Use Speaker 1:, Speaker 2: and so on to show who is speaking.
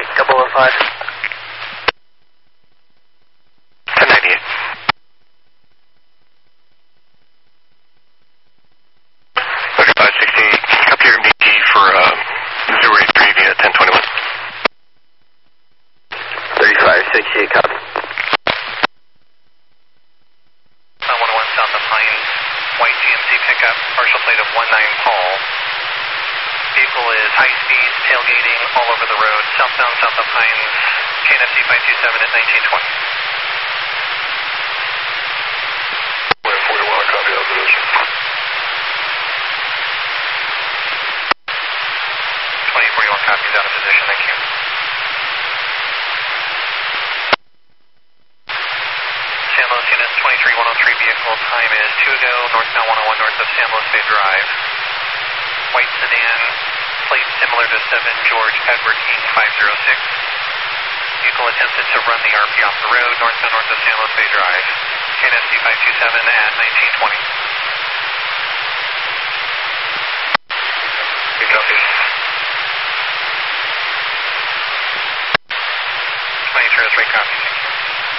Speaker 1: 015.
Speaker 2: 1098. Okay, 560. Can you copy your MDT for 083 via 1021?
Speaker 1: 3560, copy.
Speaker 3: 101 south of Pines, white GMC pickup, partial plate of 19 Paul. Vehicle is high speed, tailgating all over the road, southbound south of Pines, KNFC 527 at 1920.
Speaker 2: 41, copy out position.
Speaker 3: 2041 copies out of position, thank you. San Luis units 23103 vehicle, time is 2 ago, northbound 101 north of San Luis Bay Drive. White sedan, plate similar to 7 George Edward King 506. Vehicle attempted to run the RP off the road, northbound north of San Luis Bay Drive. KNFC 527 at 1920.
Speaker 2: Good copy.
Speaker 3: 2303 copies.